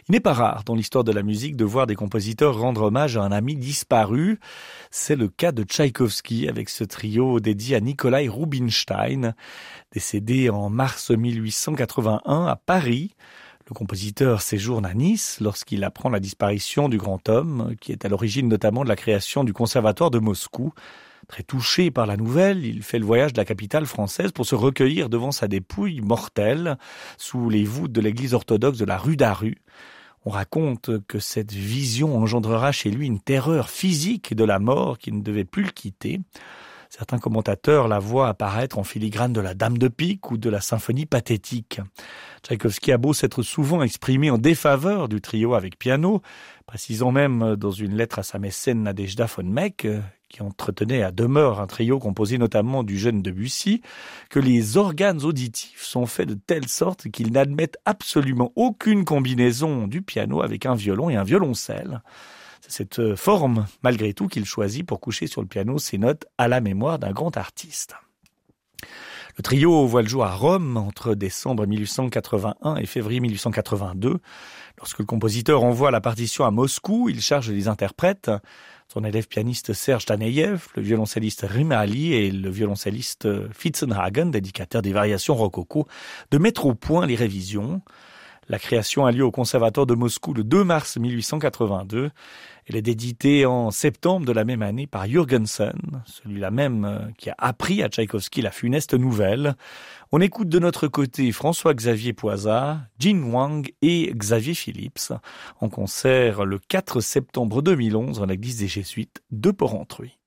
Il n'est pas rare dans l'histoire de la musique de voir des compositeurs rendre hommage à un ami disparu. C'est le cas de Tchaïkovski avec ce trio dédié à Nikolai Rubinstein, décédé en mars 1881 à Paris. Le compositeur séjourne à Nice lorsqu'il apprend la disparition du grand homme, qui est à l'origine notamment de la création du Conservatoire de Moscou. Très touché par la nouvelle, il fait le voyage de la capitale française pour se recueillir devant sa dépouille mortelle sous les voûtes de l'église orthodoxe de la rue d'Aru. On raconte que cette vision engendrera chez lui une terreur physique de la mort qui ne devait plus le quitter. Certains commentateurs la voient apparaître en filigrane de la Dame de pique ou de la symphonie pathétique. Tchaïkovski a beau s'être souvent exprimé en défaveur du trio avec piano, précisant même dans une lettre à sa mécène Nadejda von Meck, qui entretenait à demeure un trio composé notamment du jeune Debussy, que les organes auditifs sont faits de telle sorte qu'ils n'admettent absolument aucune combinaison du piano avec un violon et un violoncelle. C'est cette forme, malgré tout, qu'il choisit pour coucher sur le piano ses notes à la mémoire d'un grand artiste. Le trio voit le jour à Rome entre décembre 1881 et février 1882. Lorsque le compositeur envoie la partition à Moscou, il charge les interprètes, son élève pianiste Serge Taneyev, le violoncelliste Rimali et le violoncelliste Fitzenhagen, dédicataire des variations rococo, de mettre au point les révisions. La création a lieu au Conservatoire de Moscou le 2 mars 1882. Elle est éditée en septembre de la même année par Jürgensen, celui-là même qui a appris à Tchaïkovski la funeste nouvelle. On écoute de notre côté François-Xavier Poisat, Jin Wang et Xavier Phillips en concert le 4 septembre 2011 dans l'église des Jésuites de Porrentruy.